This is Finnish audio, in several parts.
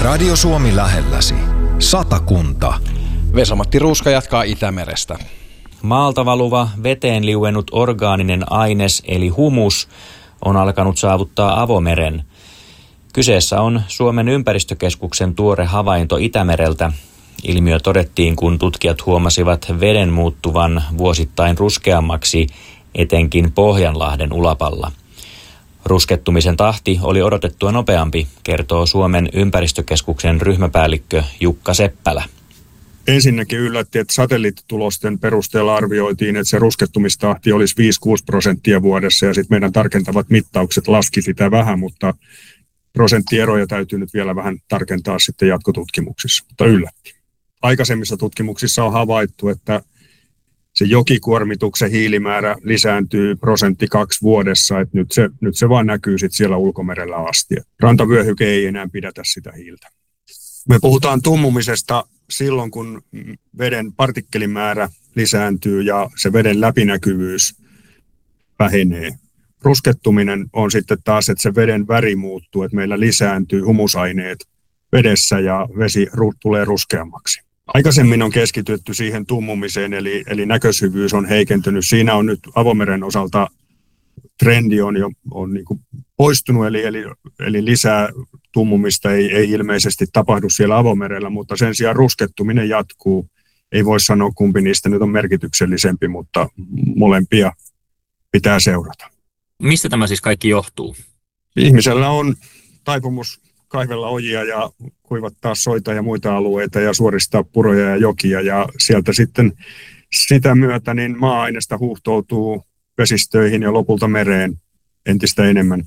Radio Suomi lähelläsi. Satakunta. Vesa-Matti Ruuska jatkaa Itämerestä. Maalta valuva veteen liuennut orgaaninen aines eli humus on alkanut saavuttaa avomeren. Kyseessä on Suomen ympäristökeskuksen tuore havainto Itämereltä. Ilmiö todettiin, kun tutkijat huomasivat veden muuttuvan vuosittain ruskeammaksi, etenkin Pohjanlahden ulapalla. Ruskettumisen tahti oli odotettua nopeampi, kertoo Suomen ympäristökeskuksen ryhmäpäällikkö Jukka Seppälä. Ensinnäkin yllätti, että satelliittitulosten perusteella arvioitiin, että se ruskettumistahti olisi 5-6% vuodessa ja sitten meidän tarkentavat mittaukset laski sitä vähän, mutta prosenttieroja täytyy nyt vielä vähän tarkentaa sitten jatkotutkimuksissa, mutta yllätti. Aikaisemmissa tutkimuksissa on havaittu, että se jokikuormituksen hiilimäärä lisääntyy 1-2% vuodessa, että nyt se vaan näkyy sitten siellä ulkomerellä asti. Rantavyöhyke ei enää pidätä sitä hiiltä. Me puhutaan tummumisesta silloin, kun veden partikkelimäärä lisääntyy ja se veden läpinäkyvyys vähenee. Ruskettuminen on sitten taas, että se veden väri muuttuu, että meillä lisääntyy humusaineet vedessä ja vesi tulee ruskeammaksi. Aikaisemmin on keskitytty siihen tummumiseen, eli näkösyvyys on heikentynyt. Siinä on nyt avomeren osalta trendi on niin kuin poistunut, eli lisää tummumista ei ilmeisesti tapahdu siellä avomerellä, mutta sen sijaan ruskettuminen jatkuu. Ei voi sanoa, kumpi niistä nyt on merkityksellisempi, mutta molempia pitää seurata. Mistä tämä siis kaikki johtuu? Ihmisellä on taipumus kaivella ojia ja kuivattaa soita ja muita alueita ja suoristaa puroja ja jokia. Ja sieltä sitten sitä myötä niin maa-aineesta huuhtoutuu vesistöihin ja lopulta mereen entistä enemmän.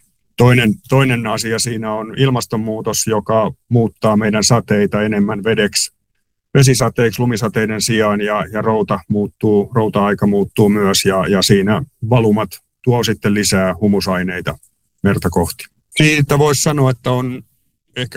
Toinen asia siinä on ilmastonmuutos, joka muuttaa meidän sateita enemmän vedeksi, vesisateiksi lumisateiden sijaan ja routa-aika muuttuu myös ja siinä valumat tuo sitten lisää humusaineita merta kohti. Siitä voisi sanoa, että on ehkä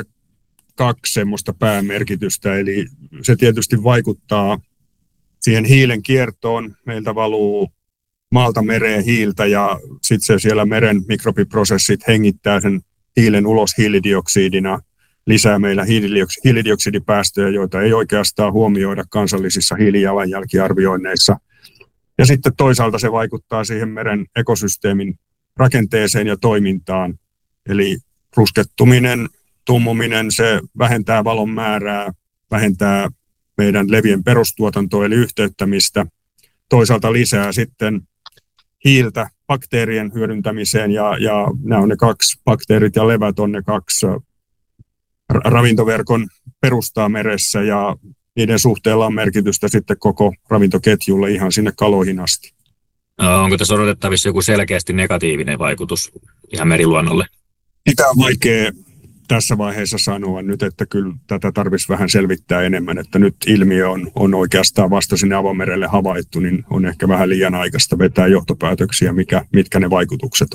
2 semmoista päämerkitystä, eli se tietysti vaikuttaa siihen hiilen kiertoon. Meiltä valuu maalta mereen hiiltä ja sitten se siellä meren mikrobiprosessit hengittää sen hiilen ulos hiilidioksidina, lisää meillä hiilidioksidipäästöjä, joita ei oikeastaan huomioida kansallisissa hiilijalanjälkiarvioinneissa. Ja sitten toisaalta se vaikuttaa siihen meren ekosysteemin rakenteeseen ja toimintaan. Eli ruskettuminen, tummuminen, se vähentää valon määrää, vähentää meidän levien perustuotantoa eli yhteyttämistä. Toisaalta lisää sitten hiiltä bakteerien hyödyntämiseen ja nämä on ne 2 bakteerit ja levät on ne 2 ravintoverkon perustaa meressä ja niiden suhteella on merkitystä sitten koko ravintoketjulle ihan sinne kaloihin asti. Onko tässä odotettavissa joku selkeästi negatiivinen vaikutus ihan meriluonnolle? Sitä on vaikea tässä vaiheessa sanoa nyt, että kyllä tätä tarvitsisi vähän selvittää enemmän, että nyt ilmiö on oikeastaan vasta sinne avomerelle havaittu, niin on ehkä vähän liian aikaista vetää johtopäätöksiä, mitkä ne vaikutukset on.